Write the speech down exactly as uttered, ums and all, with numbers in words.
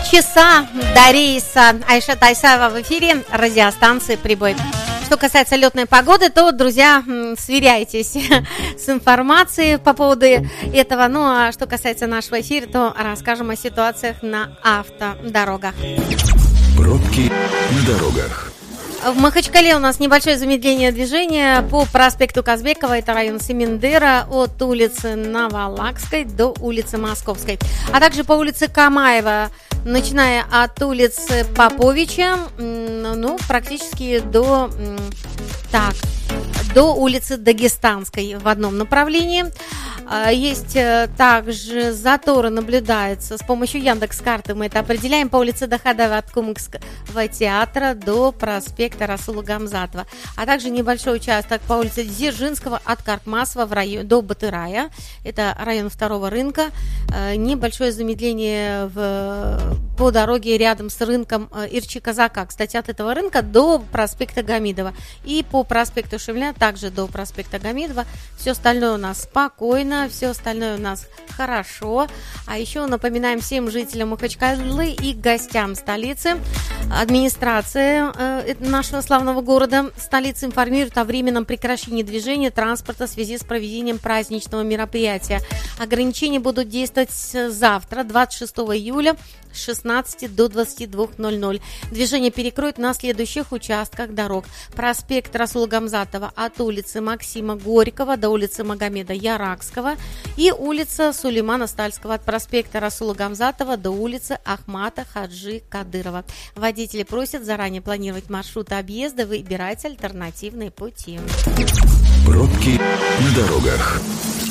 полчаса до рейса Айшат Айсаева в эфире радиостанции «Прибой». Что касается летной погоды, то, друзья, сверяйтесь с информацией по поводу этого. Ну, а что касается нашего эфира, то расскажем о ситуациях на автодорогах. Пробки на дорогах. В Махачкале у нас небольшое замедление движения по проспекту Казбекова, это район Семендера, от улицы Новолакской до улицы Московской, а также по улице Камаева, начиная от улицы Поповича, ну, практически до, так, до улицы Дагестанской в одном направлении. Есть также заторы, наблюдаются с помощью Яндекс.Карты. Мы это определяем по улице Дахадова от Кумыкского театра до проспекта Расула Гамзатова. А также небольшой участок по улице Дзержинского от Каркмасова в район, до Батырая. Это район второго рынка. Небольшое замедление в, по дороге рядом с рынком Ирчи-Казака. Кстати, от этого рынка до проспекта Гамидова. И по проспекту Шевля также до проспекта Гамидова. Все остальное у нас спокойно. Все остальное у нас хорошо. А еще напоминаем всем жителям Махачкалы и гостям столицы. Администрация э, нашего славного города столицы информирует о временном прекращении движения транспорта в связи с проведением праздничного мероприятия. Ограничения будут действовать завтра, двадцать шестого июля, с шестнадцати до двадцати двух ноль-ноль. Движение перекроют на следующих участках дорог. Проспект Расула Гамзатова от улицы Максима Горького до улицы Магомеда Яракского и улица Сулеймана Стальского от проспекта Расула Гамзатова до улицы Ахмата Хаджи Кадырова. Водители просят заранее планировать маршруты объезда, выбирать альтернативные пути. Пробки на дорогах.